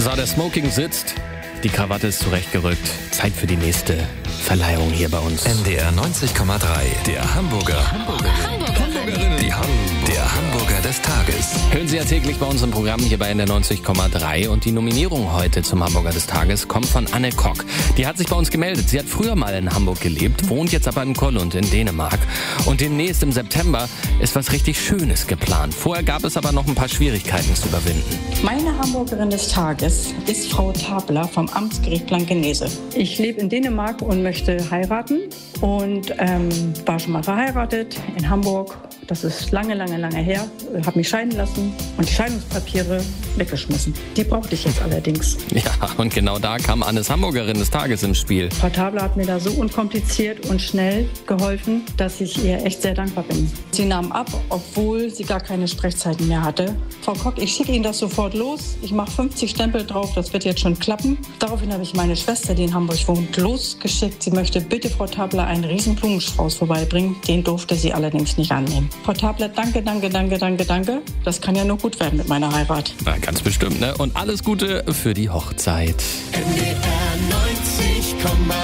So, der Smoking sitzt, die Krawatte ist zurechtgerückt. Zeit für die nächste Verleihung hier bei uns. NDR 90,3, der Hamburger. Der Hamburger des Tages. Hören Sie ja täglich bei uns im Programm hier bei NDR 90,3 und die Nominierung heute zum Hamburger des Tages kommt von Anne Kock. Die hat sich bei uns gemeldet. Sie hat früher mal in Hamburg gelebt, wohnt jetzt aber in Kollund in Dänemark und demnächst im September ist was richtig Schönes geplant. Vorher gab es aber noch ein paar Schwierigkeiten zu überwinden. Meine Hamburgerin des Tages ist Frau Tabler vom Amtsgericht Blankenese. Ich lebe in Dänemark und möchte heiraten und war schon mal verheiratet in Hamburg. Das ist lange her. Habe mich scheiden lassen und die Scheidungspapiere weggeschmissen. Die brauchte ich jetzt allerdings. Ja, und genau da kam Annes Hamburgerin des Tages ins Spiel. Frau Tabler hat mir da so unkompliziert und schnell geholfen, dass ich ihr echt sehr dankbar bin. Sie nahm ab, obwohl sie gar keine Sprechzeiten mehr hatte. Frau Kock, ich schicke Ihnen das sofort los. Ich mache 50 Stempel drauf, das wird jetzt schon klappen. Daraufhin habe ich meine Schwester, die in Hamburg wohnt, losgeschickt. Sie möchte bitte Frau Tabler einen riesen Blumenstrauß vorbeibringen. Den durfte sie allerdings nicht annehmen. Frau Tabler, danke. Das kann ja nur gut werden mit meiner Heirat. Na, ganz bestimmt, ne? Und alles Gute für die Hochzeit. NDR 90,3